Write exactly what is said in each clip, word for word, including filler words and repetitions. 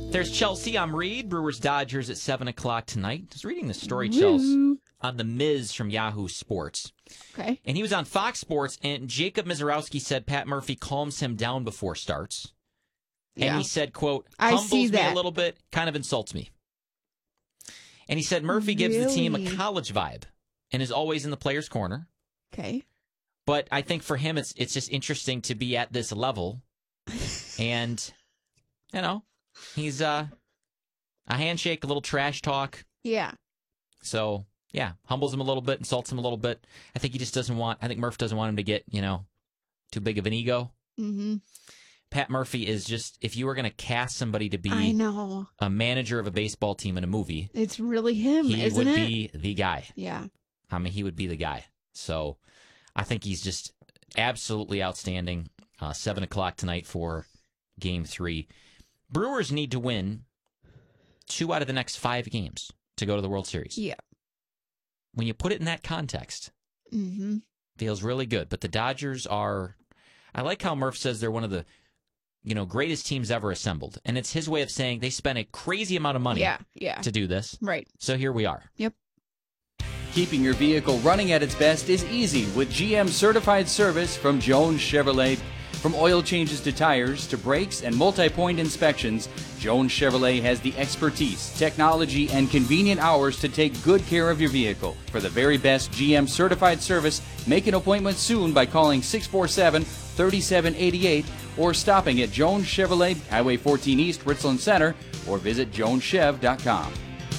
There's Chelsea. I'm Reed. Brewers Dodgers at seven o'clock tonight. I was reading the story, Woo. Chelsea, on The Miz from Yahoo Sports. Okay. And he was on Fox Sports, and Jacob Mizorowski said Pat Murphy calms him down before starts. And Yeah. he said, quote, I humbles see me that. a little bit, kind of insults me. And he said Murphy gives the team a Really? college vibe and is always in the player's corner. Okay. But I think for him, it's it's just interesting to be at this level. And, you know, he's uh, a handshake, a little trash talk. Yeah. So, yeah, humbles him a little bit, insults him a little bit. I think he just doesn't want, I think Murph doesn't want him to get, you know, too big of an ego. Mm-hmm. Pat Murphy is just, if you were going to cast somebody to be I know. a manager of a baseball team in a movie, It's really him, he isn't would it? be the guy. Yeah. I mean, he would be the guy. So I think he's just absolutely outstanding. Uh, seven o'clock tonight for game three. Brewers need to win two out of the next five games to go to the World Series. Yeah. When you put it in that context, Mm-hmm. feels really good. But the Dodgers are, I like how Murph says they're one of the, you know, greatest teams ever assembled. And it's his way of saying they spent a crazy amount of money Yeah. Yeah. to do this. Right. So here we are. Yep. Keeping your vehicle running at its best is easy with G M certified service from Jones Chevrolet. From oil changes to tires to brakes and multi-point inspections, Jones Chevrolet has the expertise, technology, and convenient hours to take good care of your vehicle. For the very best G M certified service, make an appointment soon by calling six four seven, three seven eight eight or stopping at Jones Chevrolet, Highway fourteen East, Richland Center, or visit jones chev dot com.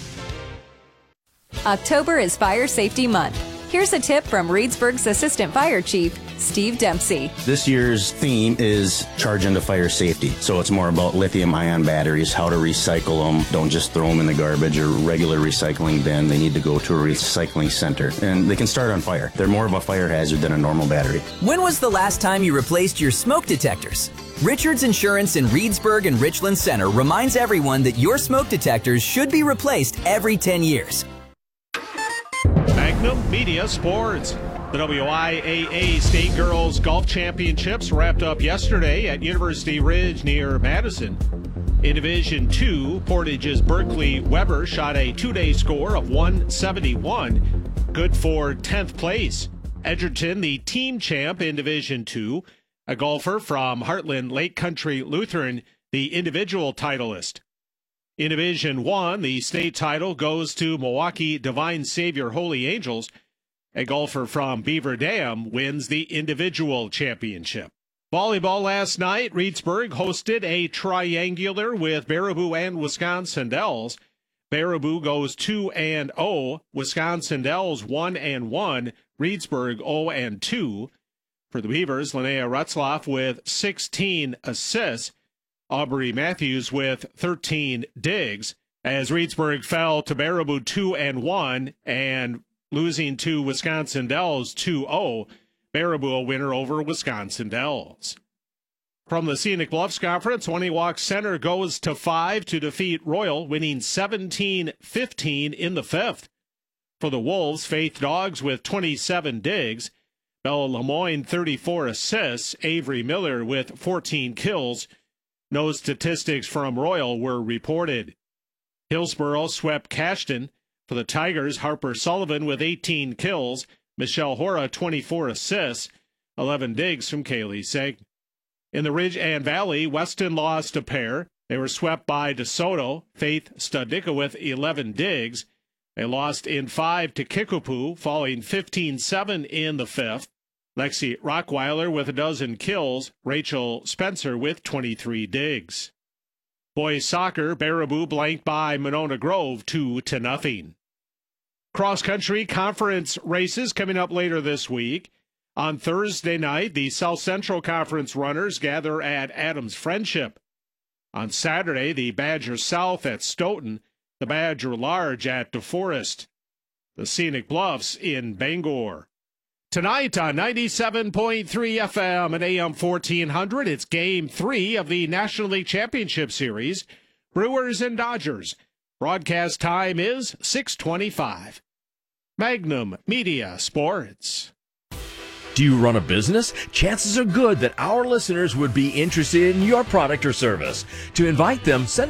October is Fire Safety Month. Here's a tip from Reedsburg's Assistant Fire Chief, Steve Dempsey. This year's theme is Charge into Fire Safety. So it's more about lithium-ion batteries, how to recycle them. Don't just throw them in the garbage or regular recycling bin. They need to go to a recycling center. And they can start on fire. They're more of a fire hazard than a normal battery. When was the last time you replaced your smoke detectors? Richards Insurance in Reedsburg and Richland Center reminds everyone that your smoke detectors should be replaced every ten years. Magnum Media Sports. The W I A A State Girls Golf Championships wrapped up yesterday at University Ridge near Madison. In Division two, Portage's Berkeley Weber shot a two-day score of one seventy-one, good for tenth place. Edgerton, the team champ in Division two, a golfer from Heartland Lake Country Lutheran, the individual titleist. In Division one, the state title goes to Milwaukee Divine Savior Holy Angels. A golfer from Beaver Dam wins the individual championship. Volleyball last night, Reedsburg hosted a triangular with Baraboo and Wisconsin Dells. Baraboo goes two and oh, Wisconsin Dells one and one, Reedsburg oh and two. For the Beavers, Linnea Retzloff with sixteen assists. Aubrey Matthews with thirteen digs, as Reedsburg fell to Baraboo two and one and losing to Wisconsin Dells two oh. Baraboo a winner over Wisconsin Dells. From the Scenic Bluffs Conference, Waniwak Center goes to five to defeat Royal, winning seventeen fifteen in the fifth. For the Wolves, Faith Dogs with twenty-seven digs. Bella Lemoyne thirty-four assists. Avery Miller with fourteen kills. No statistics from Royal were reported. Hillsborough swept Cashton. For the Tigers, Harper Sullivan with eighteen kills. Michelle Hora, twenty-four assists. eleven digs from Kaylee Seg. In the Ridge and Valley, Weston lost a pair. They were swept by DeSoto. Faith Studnicka with eleven digs. They lost in five to Kickapoo, falling fifteen seven in the fifth. Lexi Rockweiler with a dozen kills. Rachel Spencer with twenty-three digs. Boys soccer, Baraboo blanked by Monona Grove two to nothing. Cross-country conference races coming up later this week. On Thursday night, the South Central Conference runners gather at Adams Friendship. On Saturday, the Badger South at Stoughton, the Badger Large at DeForest, the Scenic Bluffs in Bangor. Tonight on ninety-seven point three F M and A M fourteen hundred, it's Game three of the National League Championship Series, Brewers and Dodgers. Broadcast time is six twenty-five. Magnum Media Sports. Do you run a business? Chances are good that our listeners would be interested in your product or service. To invite them, send